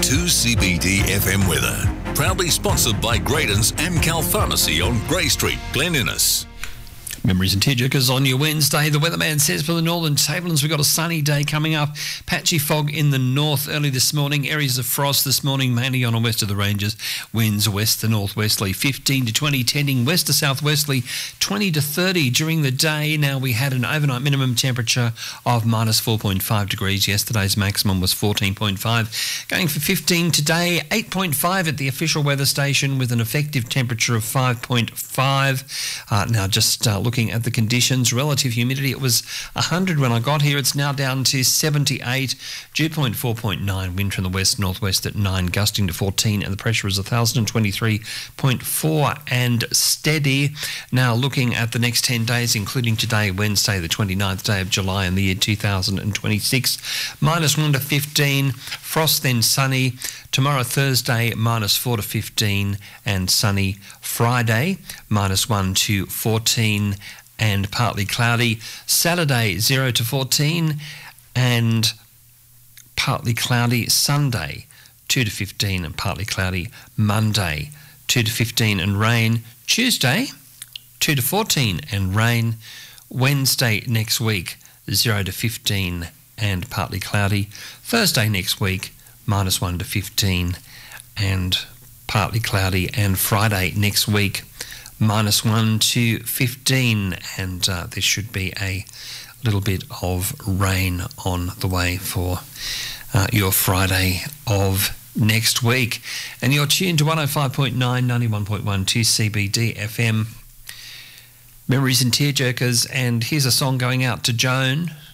2CBD FM weather. Proudly sponsored by Graydon's Amcal Pharmacy on Grey Street, Glen Innes. Memories and tearjerkers on your Wednesday. The weatherman says for the northern tablelands we've got a sunny day coming up. Patchy fog in the north early this morning. Areas of frost this morning, mainly on and west of the ranges. Winds west to northwesterly 15 to 20, tending west to southwesterly 20 to 30 during the day. Now we had an overnight minimum temperature of minus 4.5 degrees. Yesterday's maximum was 14.5. Going for 15 today, 8.5 at the official weather station with an effective temperature of 5.5. Now just looking at the conditions, relative humidity, it was 100 when I got here. It's now down to 78. Dew point 4.9, wind from the west-northwest at 9, gusting to 14, and the pressure is 1,023.4 and steady. Now looking at the next 10 days, including today, Wednesday, the 29th day of July in the year 2026, minus 1 to 15, frost then sunny. Tomorrow, Thursday, minus 4 to 15 and sunny. Friday, minus 1 to 14 and partly cloudy. Saturday, 0 to 14 and partly cloudy. Sunday, 2 to 15 and partly cloudy. Monday, 2 to 15 and rain. Tuesday, 2 to 14 and rain. Wednesday next week, 0 to 15 and partly cloudy. Thursday next week, minus 1 to 15 and partly cloudy. And Friday next week, minus 1 to 15, and there should be a little bit of rain on the way for your Friday of next week. And you're tuned to 105.9, 91.1 2CBD FM. Memories and tearjerkers, and here's a song going out to Joan.